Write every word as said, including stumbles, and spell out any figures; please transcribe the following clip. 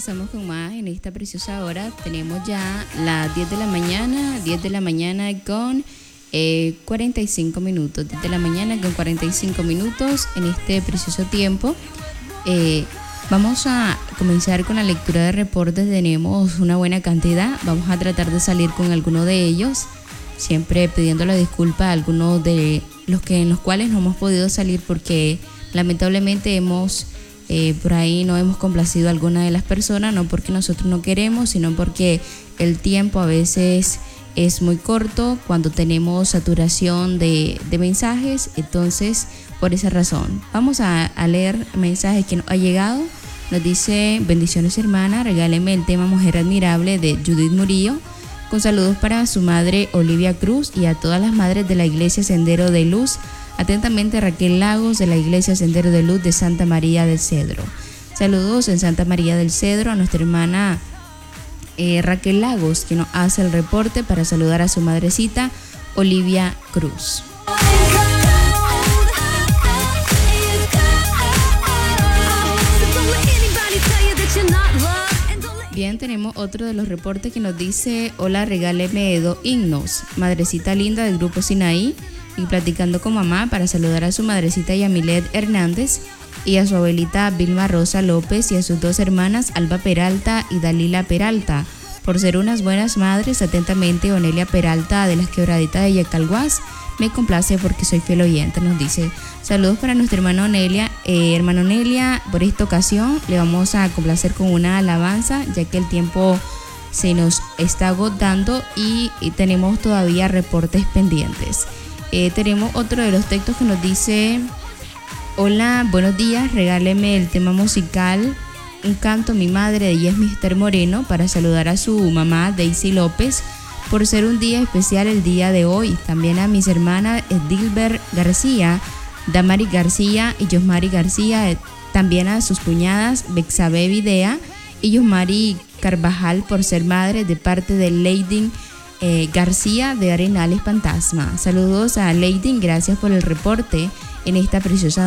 regresamos con más en esta preciosa hora. Tenemos ya las diez de la mañana, diez de la mañana con eh, cuarenta y cinco minutos, diez de la mañana con cuarenta y cinco minutos en este precioso tiempo. Eh, vamos a comenzar con la lectura de reportes. Tenemos una buena cantidad, vamos a tratar de salir con alguno de ellos, siempre pidiendo la disculpa a algunos de los que en los cuales no hemos podido salir porque lamentablemente hemos eh, por ahí no hemos complacido a alguna de las personas, no porque nosotros no queremos, sino porque el tiempo a veces es muy corto cuando tenemos saturación de, de mensajes. Entonces, por esa razón vamos a, a leer mensajes que nos ha llegado. Nos dice: bendiciones hermana, regáleme el tema Mujer Admirable de Judith Murillo, con saludos para su madre Olivia Cruz y a todas las madres de la Iglesia Sendero de Luz. Atentamente, Raquel Lagos, de la Iglesia Sendero de Luz de Santa María del Cedro. Saludos en Santa María del Cedro a nuestra hermana eh, Raquel Lagos, que nos hace el reporte para saludar a su madrecita Olivia Cruz. Bien, tenemos otro de los reportes que nos dice: hola, regáleme dos himnos, madrecita linda del grupo Sinaí, y platicando con mamá para saludar a su madrecita Yamilet Hernández y a su abuelita Vilma Rosa López y a sus dos hermanas Alba Peralta y Dalila Peralta, por ser unas buenas madres. Atentamente, Onelia Peralta de las Quebraditas de Yacalguás. Me complace porque soy fiel oyente, nos dice. Saludos para nuestra hermana Onelia. Eh, hermana Onelia, por esta ocasión le vamos a complacer con una alabanza, ya que el tiempo se nos está agotando y, y tenemos todavía reportes pendientes. Eh, tenemos otro de los textos que nos dice: hola, buenos días, regáleme el tema musical Un canto a mi madre de Yesmister Moreno para saludar a su mamá Daisy López por ser un día especial el día de hoy. También a mis hermanas Edilber García, Damari García y Yosmari García. Eh, también a sus cuñadas Bexabe Videa y Yosmari Carvajal por ser madre de parte de Leydin Eh, García de Arenales Fantasma. Saludos a Leydin, gracias por el reporte en esta preciosa